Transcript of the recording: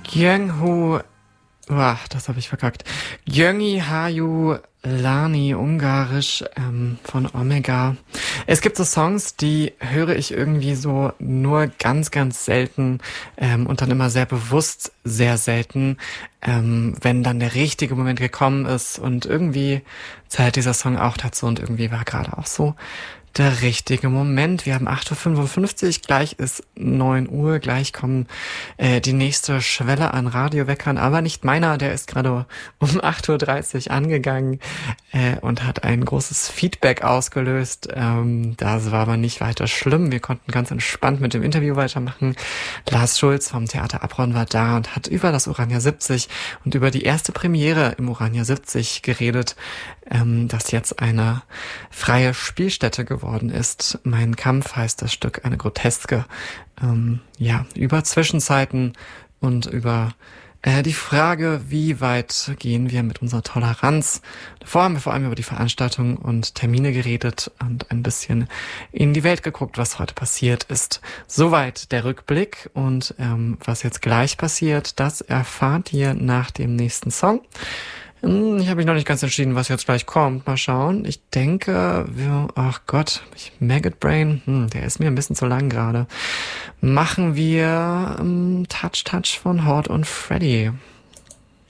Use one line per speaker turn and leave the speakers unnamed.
Gyönghu, das habe ich verkackt. Gyöngy Hayu Lani, ungarisch, von Omega. Es gibt so Songs, die höre ich irgendwie so nur ganz, ganz selten und dann immer sehr bewusst sehr selten, wenn dann der richtige Moment gekommen ist und irgendwie zählt dieser Song auch dazu und irgendwie war gerade auch so der richtige Moment. Wir haben 8.55 Uhr, gleich ist 9 Uhr, gleich kommen die nächste Schwelle an Radioweckern, aber nicht meiner, der ist gerade um 8.30 Uhr angegangen und hat ein großes Feedback ausgelöst. Das war aber nicht weiter schlimm. Wir konnten ganz entspannt mit dem Interview weitermachen. Lars Schulz vom Theater Abron war da und hat über das Urania 70 und über die erste Premiere im Urania 70 geredet, das jetzt eine freie Spielstätte geworden ist. Mein Kampf heißt das Stück, eine Groteske, über Zwischenzeiten und über die Frage, wie weit gehen wir mit unserer Toleranz. Davor haben wir vor allem über die Veranstaltungen und Termine geredet und ein bisschen in die Welt geguckt, was heute passiert ist. Soweit der Rückblick und was jetzt gleich passiert, das erfahrt ihr nach dem nächsten Song. Ich habe mich noch nicht ganz entschieden, was jetzt gleich kommt. Mal schauen. Ich denke, Maggot Brain, der ist mir ein bisschen zu lang gerade. Machen wir Touch von Horde und Freddy.